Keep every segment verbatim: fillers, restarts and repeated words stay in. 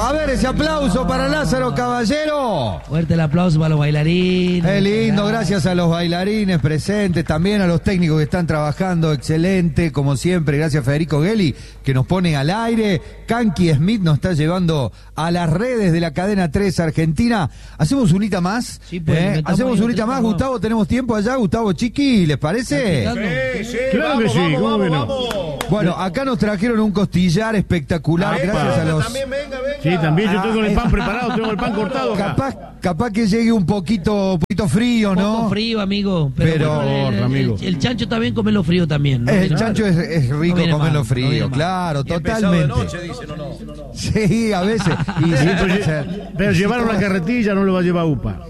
A ver, ese aplauso para Lázaro Caballero. Fuerte el aplauso para los bailarines. Es lindo, gracias a los bailarines presentes, también a los técnicos que están trabajando, excelente, como siempre, gracias a Federico Gelli, que nos pone al aire. Kanki Smith nos está llevando a las redes de la cadena tres Argentina. ¿Hacemos unita más? Sí, pues, ¿Eh? ¿Hacemos unita más? Vamos. Gustavo, ¿tenemos tiempo allá? Gustavo Chiqui, ¿les parece? Sí, sí, Claro vamos, que sí, vamos, ¿cómo vamos, que no? vamos. Bueno, acá nos trajeron un costillar espectacular, Epa. gracias a los... También venga, venga. Sí, también yo Ah, tengo el pan eh. preparado, tengo el pan cortado acá. Capaz, capaz que llegue un poquito, un poquito frío, Un ¿no? poco frío, amigo. Pero, Pero, bueno, el, el- amigo. el chancho también comelo frío también. ¿no? El Claro. chancho es, es rico No viene comerlo mal, frío, no viene mal. claro, Y empezado de totalmente. noche, dice, no, no, no, no. Sí, a veces. Y Sí, si pero, toman lle- cer- pero y si llevaron la toman- carretilla, no lo va a llevar UPA.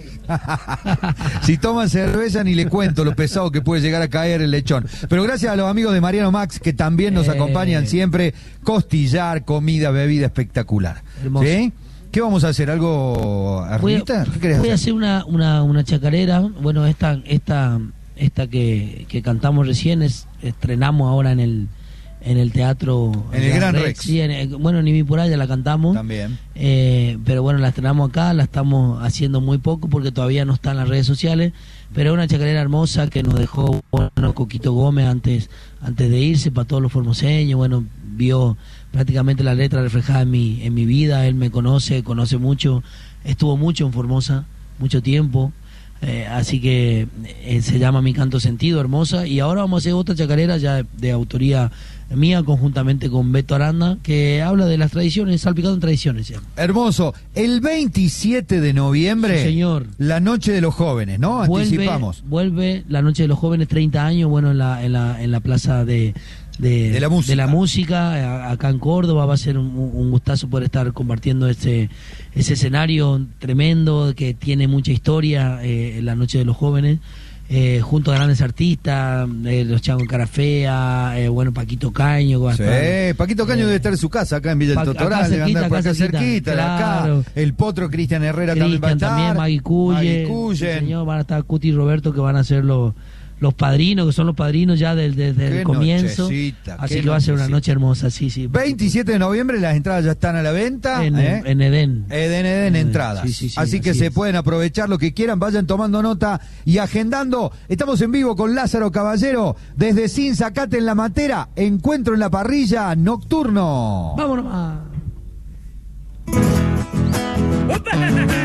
Si toman cerveza ni le cuento lo pesado que puede llegar a caer el lechón. Pero gracias a los amigos de Mariano Max que también nos Eh. acompañan siempre. Costillar, comida, bebida espectacular. Hermoso. ¿Sí? ¿Qué vamos a hacer? ¿Algo Voy a, artista? ¿Qué querés voy a hacer? hacer una, una, una chacarera. Bueno, esta, esta, esta que, que cantamos recién es, estrenamos ahora en el en el teatro En el Gran Rex. Sí, en el- bueno, ni mi por allá la cantamos. También. Eh, pero bueno, la estrenamos acá, la estamos haciendo muy poco porque todavía no está en las redes sociales, pero es una chacarera hermosa que nos dejó, bueno, Coquito Gómez antes antes de irse, para todos los formoseños. Bueno, vio prácticamente la letra reflejada en mi en mi vida. Él me conoce, conoce mucho, estuvo mucho en Formosa, mucho tiempo. Eh, así que eh, se llama Mi Canto Sentido, hermosa. Y ahora vamos a hacer otra chacarera ya de, de autoría mía, conjuntamente con Beto Aranda, que habla de las tradiciones, salpicado en tradiciones. ¿Sí? Hermoso. El veintisiete de noviembre, Sí, señor. la Noche de los Jóvenes, ¿no? Vuelve, Anticipamos. vuelve la Noche de los Jóvenes, treinta años, bueno, en la, en la, en la plaza de, de, De la música. de la música, a- acá en Córdoba. Va a ser un, un gustazo poder estar compartiendo este, ese escenario tremendo que tiene mucha historia, eh, la Noche de los Jóvenes. Eh, junto a grandes artistas, eh, los Changos Carafea, eh, bueno, Paquito Caño, que va a Sí, estar- Paquito Caño eh, debe estar en su casa, acá en Villa Pa- del acá Totoral, debe cerquita, andar por acá acá cerquita, cerquita, de acá. claro. El Potro Cristian Herrera también va a Cristian estar. también, Magui Cuyen, Magui sí, Cuyen. señor, van a estar Cuti y Roberto, que van a ser los, los padrinos, que son los padrinos ya desde, desde Qué el comienzo. nochecita, Así qué que va a ser una nochecita. noche hermosa, sí, sí. veintisiete de noviembre, las entradas ya están a la venta. En, ¿eh? en Edén. Eden, Eden, entradas. Sí, sí, sí, así que así se es. pueden aprovechar lo que quieran, vayan tomando nota y agendando. Estamos en vivo con Lázaro Caballero desde Sin Zacate en la Matera. Encuentro en la parrilla nocturno. Vámonos más.